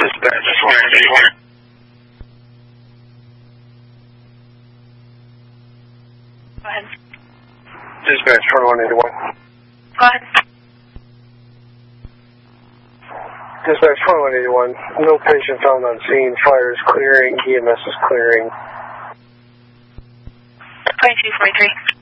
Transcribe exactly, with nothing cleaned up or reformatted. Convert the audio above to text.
Dispatch twenty-one eighty-one. Go ahead. Dispatch twenty-one eighty-one. Go ahead. Dispatch twenty-one eighty-one. No patient found on scene. Fire is clearing. E M S is clearing. twenty-two forty-three.